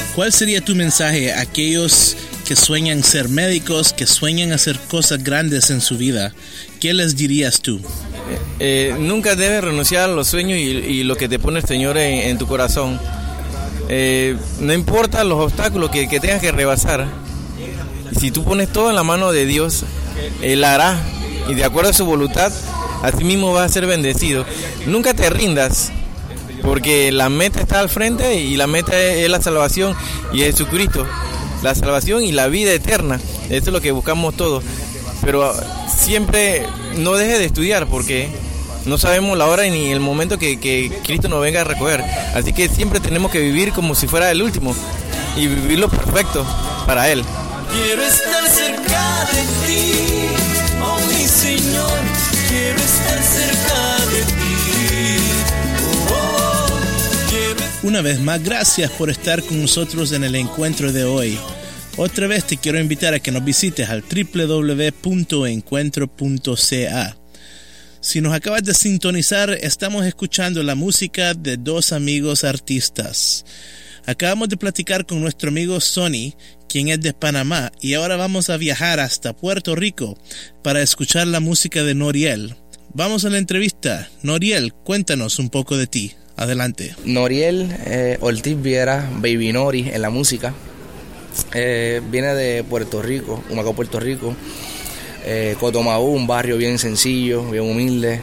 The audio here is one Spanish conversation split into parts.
¿Cuál sería tu mensaje a aquellos que sueñan ser médicos, que sueñan hacer cosas grandes en su vida? ¿Qué les dirías tú? Nunca debes renunciar a los sueños y lo que te pone el Señor en tu corazón. No importa los obstáculos que tengas que rebasar. Si tú pones todo en la mano de Dios, Él hará. Y de acuerdo a su voluntad, así mismo vas a ser bendecido. Nunca te rindas, porque la meta está al frente y la meta es la salvación y Jesucristo. La salvación y la vida eterna. Eso es lo que buscamos todos. Pero siempre no dejes de estudiar, porque no sabemos la hora ni el momento que Cristo nos venga a recoger. Así que siempre tenemos que vivir como si fuera el último y vivir lo perfecto para Él. Quiero estar cerca de ti, oh mi Señor, quiero estar cerca de ti. Una vez más, gracias por estar con nosotros en el encuentro de hoy. Otra vez te quiero invitar a que nos visites al www.encuentro.ca. Si nos acabas de sintonizar, estamos escuchando la música de dos amigos artistas. Acabamos de platicar con nuestro amigo Sonny, quien es de Panamá, y ahora vamos a viajar hasta Puerto Rico para escuchar la música de Noriel. Vamos a la entrevista. Noriel, cuéntanos un poco de ti. Adelante. Noriel Ortiz Viera, Baby Nori en la música. Viene de Puerto Rico, Humacao, Puerto Rico. Cotomaú, un barrio bien sencillo, bien humilde.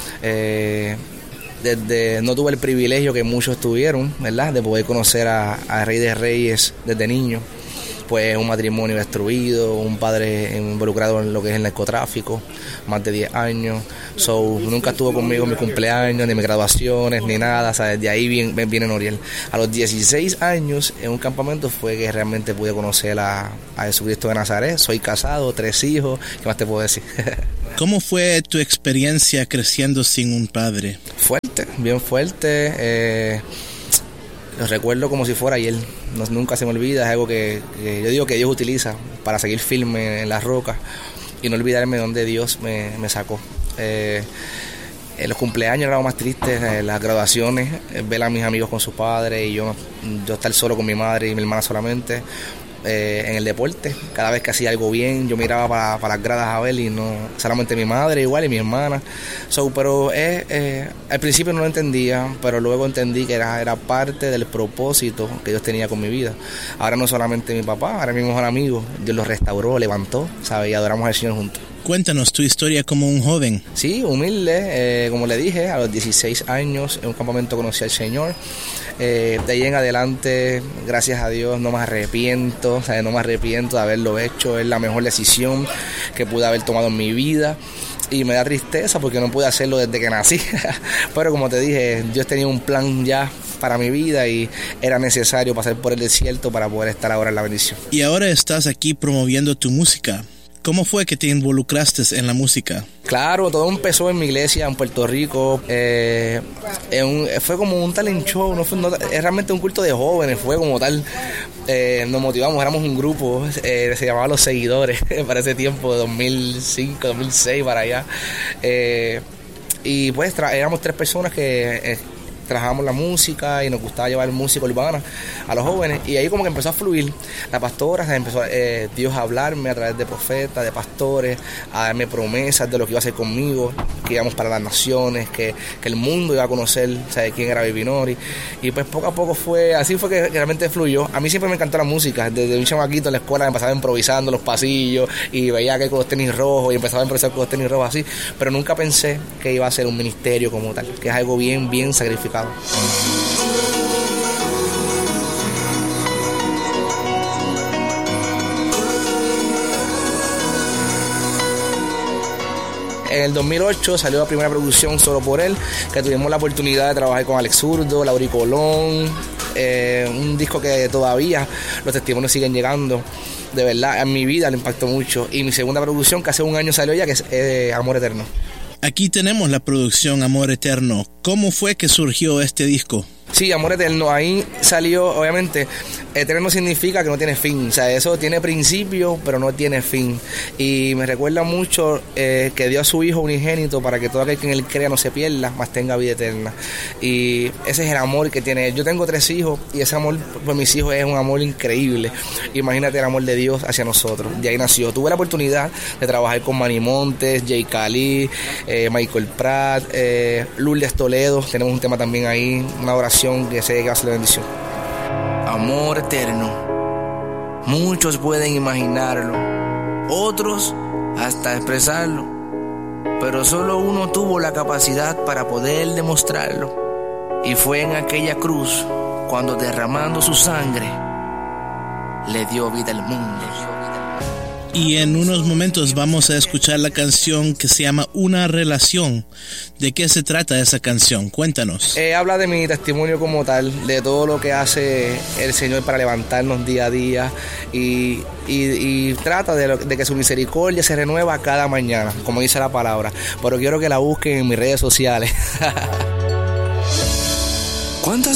No tuve el privilegio que muchos tuvieron, ¿verdad?, de poder conocer a Rey de Reyes desde niño. Pues un matrimonio destruido, un padre involucrado en lo que es el narcotráfico, más de 10 años. Nunca estuvo conmigo en mis cumpleaños, ni mis graduaciones, ni nada. O sea, desde ahí viene Noriel. A los 16 años, en un campamento, fue que realmente pude conocer a Jesucristo de Nazaret. Soy casado, 3 hijos. ¿Qué más te puedo decir? ¿Cómo fue tu experiencia creciendo sin un padre? Fuerte, bien fuerte. Lo recuerdo como si fuera ayer. Nunca se me olvida. Es algo que yo digo que Dios utiliza para seguir firme en las rocas y no olvidarme de dónde Dios me sacó. En los cumpleaños era lo más triste, las graduaciones, ver a mis amigos con sus padres y yo estar solo con mi madre y mi hermana solamente. En el deporte, cada vez que hacía algo bien, yo miraba para las gradas a ver y no solamente mi madre igual y mi hermana. Pero al principio no lo entendía, pero luego entendí que era parte del propósito que Dios tenía con mi vida. Ahora no solamente mi papá, ahora mi mejor amigo, Dios lo restauró, levantó, ¿sabes? Y adoramos al Señor juntos. Cuéntanos tu historia como un joven. Sí, humilde, como le dije, a los 16 años en un campamento conocí al Señor. De ahí en adelante, gracias a Dios, no me arrepiento, ¿sabes? No me arrepiento de haberlo hecho. Es la mejor decisión que pude haber tomado en mi vida. Y me da tristeza porque no pude hacerlo desde que nací. Pero como te dije, Dios tenía un plan ya para mi vida y era necesario pasar por el desierto para poder estar ahora en la bendición. Y ahora estás aquí promoviendo tu música. ¿Cómo fue que te involucraste en la música? Claro, todo empezó en mi iglesia en Puerto Rico. Fue como un talent show, es realmente un culto de jóvenes, fue como tal. Nos motivamos, éramos un grupo, se llamaba Los Seguidores, para ese tiempo, 2005, 2006, para allá. Y pues éramos 3 personas que trabajábamos la música y nos gustaba llevar música urbana a los jóvenes, y ahí como que empezó a fluir. La pastora empezó Dios a hablarme a través de profetas, de pastores, a darme promesas de lo que iba a hacer conmigo, que íbamos para las naciones, que el mundo iba a conocer, ¿sabes?, quién era Baby Nori. Y pues poco a poco así fue que realmente fluyó. A mí siempre me encantó la música, desde un chamaquito en la escuela me pasaba improvisando los pasillos y veía que con los tenis rojos y empezaba a improvisar con los tenis rojos así, pero nunca pensé que iba a ser un ministerio como tal, que es algo bien, bien sacrificado. En el 2008 salió la primera producción Solo por Él, que tuvimos la oportunidad de trabajar con Alex Zurdo, Lauri Colón, un disco que todavía los testimonios siguen llegando. De verdad, en mi vida le impactó mucho. Y mi segunda producción, que hace un año salió ya, que es Amor Eterno. Aquí tenemos la producción Amor Eterno. ¿Cómo fue que surgió este disco? Sí, amor eterno, ahí salió, obviamente, eterno significa que no tiene fin, o sea, eso tiene principio, pero no tiene fin. Y me recuerda mucho que dio a su Hijo unigénito para que todo aquel que en él crea no se pierda, mas tenga vida eterna. Y ese es el amor que tiene él. Yo tengo 3 hijos y ese amor por mis hijos es un amor increíble. Imagínate el amor de Dios hacia nosotros. De ahí nació. Tuve la oportunidad de trabajar con Manny Montes, Jay Khalid, Michael Pratt, Lourdes Toledo. Tenemos un tema también ahí, una oración que sé que va a ser la bendición. Amor eterno. Muchos pueden imaginarlo, otros hasta expresarlo, pero solo uno tuvo la capacidad para poder demostrarlo, y fue en aquella cruz cuando, derramando su sangre, le dio vida al mundo. Y en unos momentos vamos a escuchar la canción que se llama Una Relación. ¿De qué se trata esa canción? Cuéntanos. Habla de mi testimonio como tal, de todo lo que hace el Señor para levantarnos día a día, y trata de que su misericordia se renueva cada mañana, como dice la palabra. Pero quiero que la busquen en mis redes sociales. ¿Cuántas